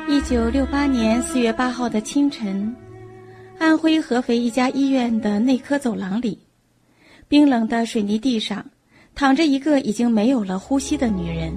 1968年4月8号的清晨，安徽合肥一家医院的内科走廊里，冰冷的水泥地上躺着一个已经没有了呼吸的女人。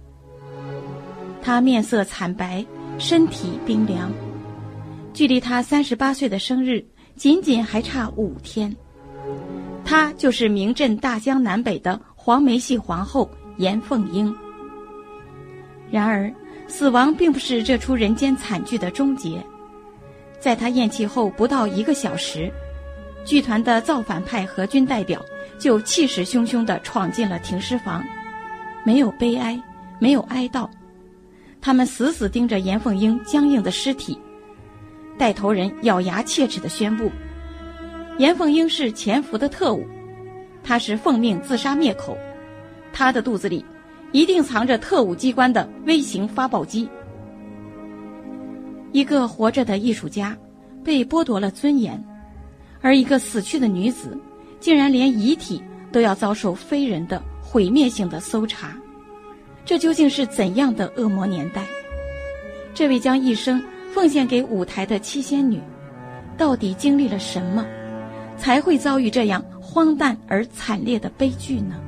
她面色惨白，身体冰凉，距离她38岁的生日仅仅还差5天。她就是名震大江南北的黄梅戏皇后严凤英。然而死亡并不是这出人间惨剧的终结，在他咽气后不到1个小时，剧团的造反派和军代表就气势汹汹地闯进了停尸房，没有悲哀，没有哀悼，他们死死盯着严凤英僵硬的尸体。带头人咬牙切齿地宣布，严凤英是潜伏的特务，她是奉命自杀灭口，她的肚子里一定藏着特务机关的微型发报机。一个活着的艺术家被剥夺了尊严，而一个死去的女子竟然连遗体都要遭受非人的毁灭性的搜查。这究竟是怎样的恶魔年代？这位将一生奉献给舞台的七仙女，到底经历了什么，才会遭遇这样荒诞而惨烈的悲剧呢？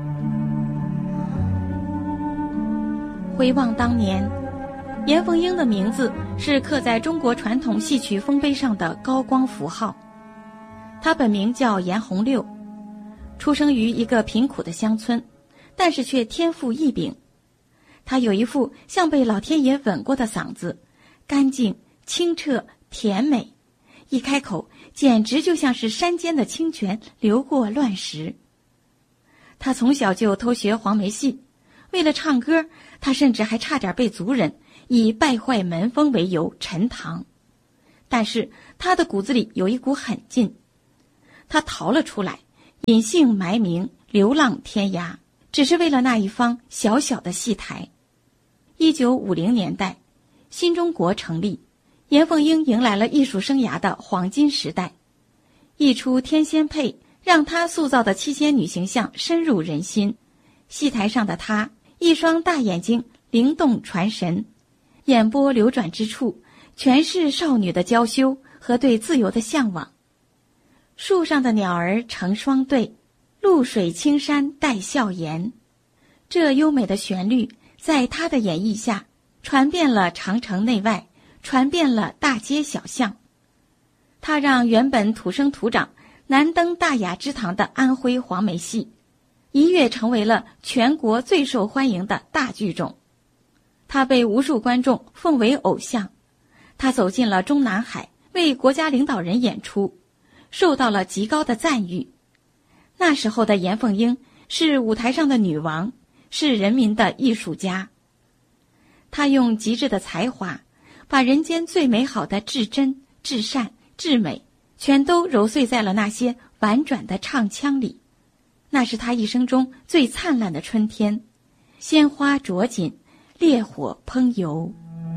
回望当年，严凤英的名字是刻在中国传统戏曲丰碑上的高光符号。她本名叫严红六，出生于一个贫苦的乡村，但是却天赋异禀。她有一副像被老天爷吻过的嗓子，干净、清澈、甜美，一开口简直就像是山间的清泉流过乱石。她从小就偷学黄梅戏，为了唱歌，他甚至还差点被族人以败坏门风为由沉塘。但是他的骨子里有一股狠劲，他逃了出来，隐姓埋名，流浪天涯，只是为了那一方小小的戏台。1950年代，新中国成立，严凤英迎来了艺术生涯的黄金时代。一出《天仙配》让她塑造的七仙女形象深入人心。戏台上的她，一双大眼睛灵动传神，眼波流转之处全是少女的娇羞和对自由的向往。树上的鸟儿成双对，露水青山带笑颜。这优美的旋律在她的演绎下传遍了长城内外，传遍了大街小巷。她让原本土生土长难登大雅之堂的安徽黄梅戏一跃成为了全国最受欢迎的大剧种。他被无数观众奉为偶像，他走进了中南海，为国家领导人演出，受到了极高的赞誉。那时候的严凤英是舞台上的女王，是人民的艺术家。她用极致的才华，把人间最美好的至真、至善、至美全都揉碎在了那些婉转的唱腔里。那是他一生中最灿烂的春天，鲜花着锦，烈火烹油。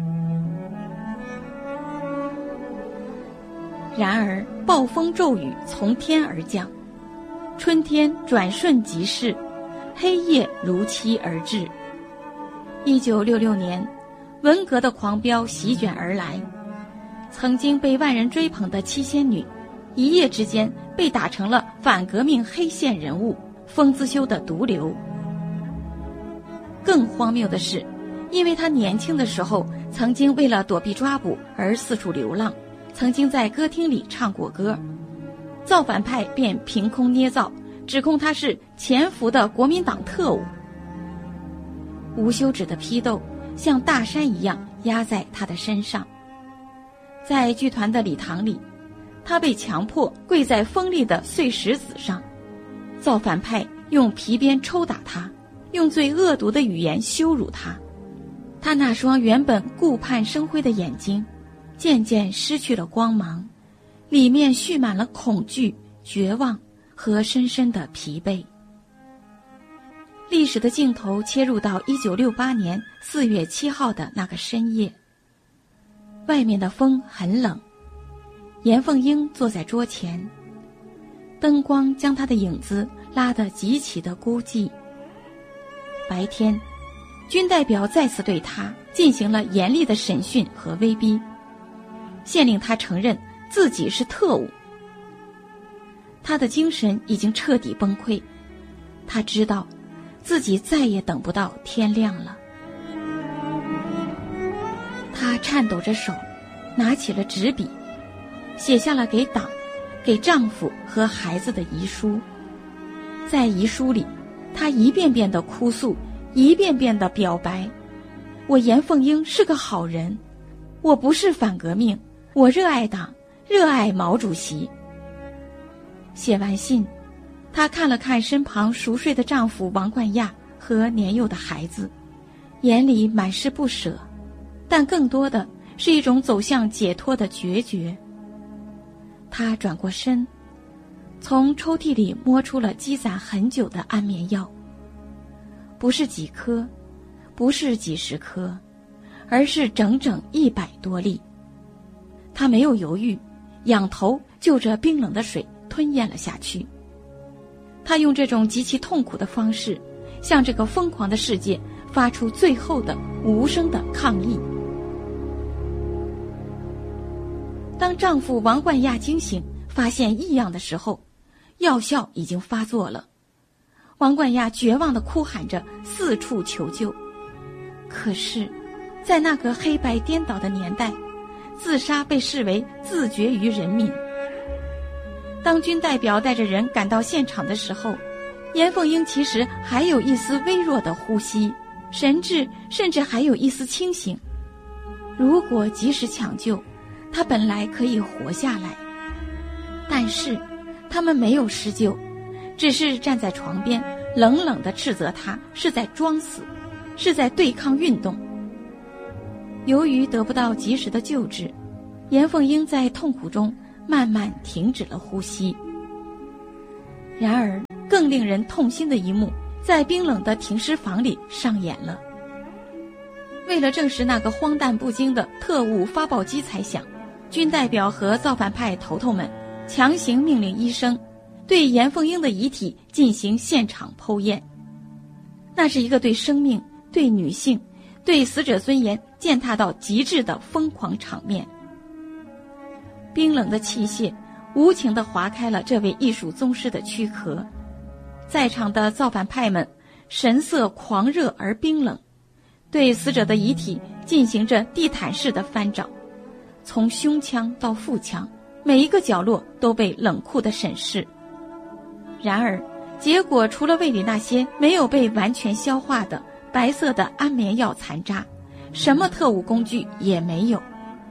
然而暴风骤雨从天而降，春天转瞬即逝，黑夜如期而至。1966年，文革的狂飙席卷而来，曾经被万人追捧的七仙女一夜之间被打成了反革命黑线人物，封资修的毒瘤。更荒谬的是，因为他年轻的时候曾经为了躲避抓捕而四处流浪，曾经在歌厅里唱过歌，造反派便凭空捏造，指控他是潜伏的国民党特务。无休止的批斗像大山一样压在他的身上。在剧团的礼堂里，他被强迫跪在锋利的碎石子上，造反派用皮鞭抽打他，用最恶毒的语言羞辱他。他那双原本顾盼生辉的眼睛渐渐失去了光芒，里面蓄满了恐惧、绝望和深深的疲惫。历史的镜头切入到1968年4月7号的那个深夜，外面的风很冷，严凤英坐在桌前，灯光将她的影子拉得极其的孤寂。白天，军代表再次对她进行了严厉的审讯和威逼，限令他承认自己是特务。他的精神已经彻底崩溃，他知道自己再也等不到天亮了。他颤抖着手，拿起了纸笔，写下了给党、给丈夫和孩子的遗书。在遗书里，他一遍遍地哭诉，一遍遍地表白：我严凤英是个好人，我不是反革命，我热爱党，热爱毛主席。写完信，她看了看身旁熟睡的丈夫王冠亚和年幼的孩子，眼里满是不舍，但更多的是一种走向解脱的决绝。她转过身，从抽屉里摸出了积攒很久的安眠药，不是几颗，不是几十颗，而是整整100多粒。她没有犹豫，仰头就着冰冷的水吞咽了下去。她用这种极其痛苦的方式，向这个疯狂的世界发出最后的无声的抗议。当丈夫王冠亚惊醒，发现异样的时候，药效已经发作了。王冠亚绝望地哭喊着，四处求救。可是，在那个黑白颠倒的年代，自杀被视为自绝于人民。当军代表带着人赶到现场的时候，严凤英其实还有一丝微弱的呼吸，神志甚至还有一丝清醒。如果及时抢救，她本来可以活下来。但是他们没有施救，只是站在床边冷冷地斥责她是在装死，是在对抗运动。由于得不到及时的救治，严凤英在痛苦中慢慢停止了呼吸。然而更令人痛心的一幕在冰冷的停尸房里上演了。为了证实那个荒诞不经的特务发报机猜想，军代表和造反派头头们强行命令医生对严凤英的遗体进行现场剖验。那是一个对生命、对女性、对死者尊严践踏到极致的疯狂场面。冰冷的器械无情地划开了这位艺术宗师的躯壳，在场的造反派们神色狂热而冰冷，对死者的遗体进行着地毯式的翻找，从胸腔到腹腔，每一个角落都被冷酷地审视。然而结果除了胃里那些没有被完全消化的白色的安眠药残渣，什么特务工具也没有。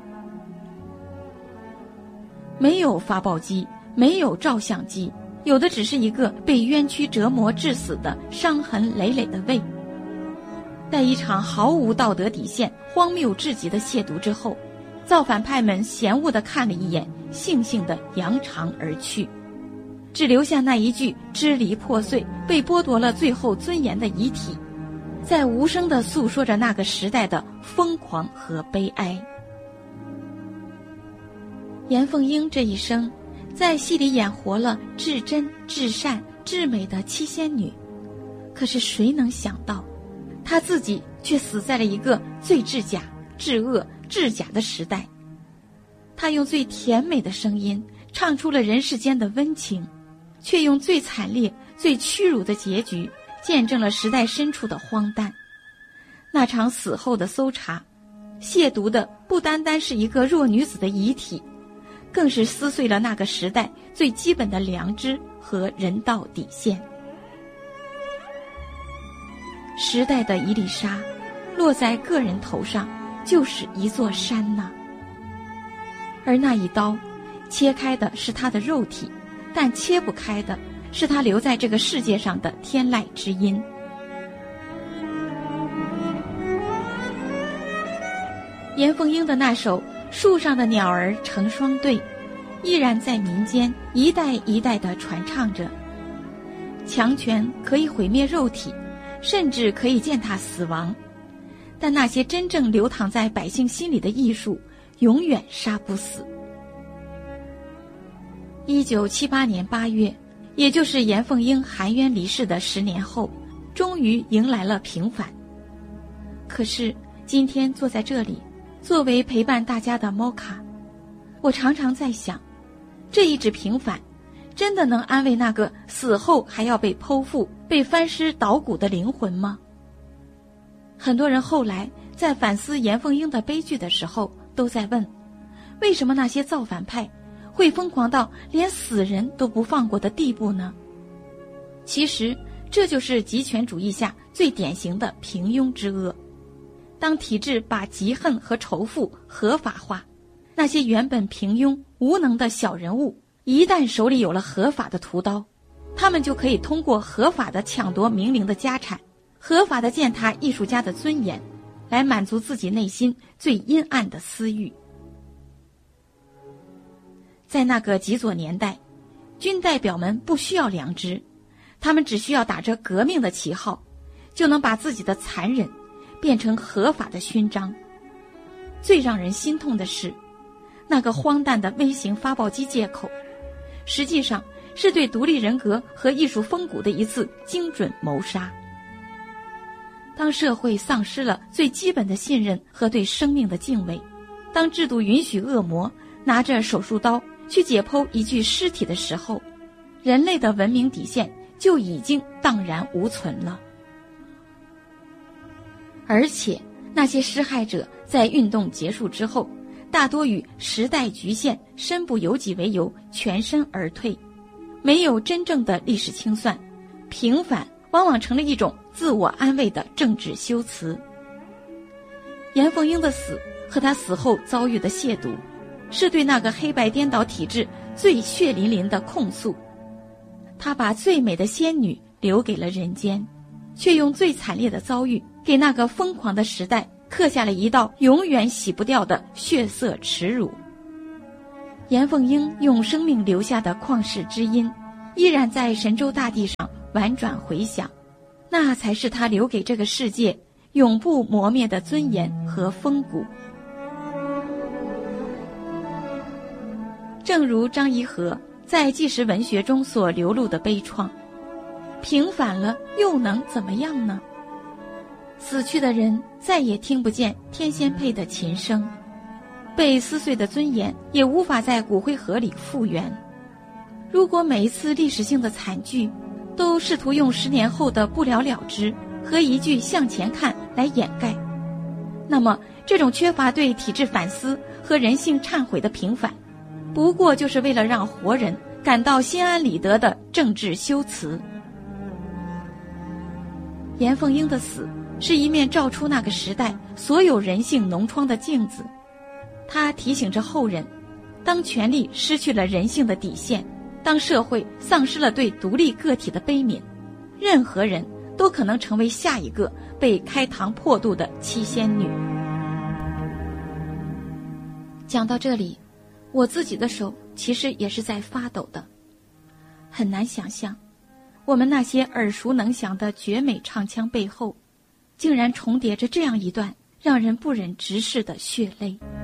没有发报机，没有照相机，有的只是一个被冤屈折磨致死的伤痕累累的胃。在一场毫无道德底线、荒谬至极的亵渎之后，造反派们嫌恶地看了一眼，悻悻地扬长而去，只留下那一具支离破碎、被剥夺了最后尊严的遗体，在无声地诉说着那个时代的疯狂和悲哀。严凤英这一生在戏里演活了至真、至善、至美的七仙女，可是谁能想到她自己却死在了一个最至假、至恶、至假的时代。她用最甜美的声音唱出了人世间的温情，却用最惨烈、最屈辱的结局见证了时代深处的荒诞。那场死后的搜查，亵渎的不单单是一个弱女子的遗体，更是撕碎了那个时代最基本的良知和人道底线。时代的一粒沙落在个人头上，就是一座山呐。而那一刀切开的是他的肉体，但切不开的是他留在这个世界上的天籁之音。严凤英的那首《树上的鸟儿成双对》依然在民间一代一代地传唱着。强权可以毁灭肉体，甚至可以践踏死亡，但那些真正流淌在百姓心里的艺术永远杀不死。1978年8月，也就是严凤英含冤离世的10年后，终于迎来了平反。可是今天坐在这里，作为陪伴大家的摩卡，我常常在想，这一纸平反真的能安慰那个死后还要被剖腹、被翻尸捣骨的灵魂吗？很多人后来在反思严凤英的悲剧的时候，都在问，为什么那些造反派会疯狂到连死人都不放过的地步呢？其实这就是极权主义下最典型的平庸之恶。当体制把嫉恨和仇富合法化，那些原本平庸无能的小人物，一旦手里有了合法的屠刀，他们就可以通过合法的抢夺名伶的家产，合法的践踏艺术家的尊严，来满足自己内心最阴暗的私欲。在那个极左年代，军代表们不需要良知，他们只需要打着革命的旗号，就能把自己的残忍变成合法的勋章。最让人心痛的是，那个荒诞的微型发报机借口，实际上是对独立人格和艺术风骨的一次精准谋杀。当社会丧失了最基本的信任和对生命的敬畏，当制度允许恶魔拿着手术刀去解剖一具尸体的时候，人类的文明底线就已经荡然无存了。而且那些施害者在运动结束之后，大多以时代局限、身不由己为由全身而退，没有真正的历史清算，平反往往成了一种自我安慰的政治修辞。严凤英的死和她死后遭遇的亵渎，是对那个黑白颠倒体制最血淋淋的控诉。她把最美的仙女留给了人间，却用最惨烈的遭遇给那个疯狂的时代刻下了一道永远洗不掉的血色耻辱。严凤英用生命留下的旷世之音，依然在神州大地上婉转回响，那才是她留给这个世界永不磨灭的尊严和风骨。正如张颐和在纪实文学中所流露的悲怆，平反了又能怎么样呢？死去的人再也听不见天仙配的琴声，被撕碎的尊严也无法在骨灰盒里复原。如果每一次历史性的惨剧都试图用10年后的不了了之和一句向前看来掩盖，那么这种缺乏对体制反思和人性忏悔的平反，不过就是为了让活人感到心安理得的政治修辞。严凤英的死是一面照出那个时代所有人性脓疮的镜子，它提醒着后人，当权力失去了人性的底线，当社会丧失了对独立个体的悲悯，任何人都可能成为下一个被开膛破肚的七仙女。讲到这里，我自己的手其实也是在发抖的，很难想象我们那些耳熟能详的绝美唱腔背后，竟然重叠着这样一段让人不忍直视的血泪。